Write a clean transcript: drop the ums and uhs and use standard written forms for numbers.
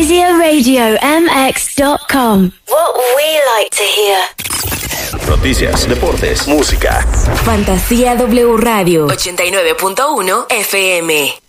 FantasyRadioMX.com. What we like to hear. Noticias, deportes, música. Fantasía W Radio 89.1 FM.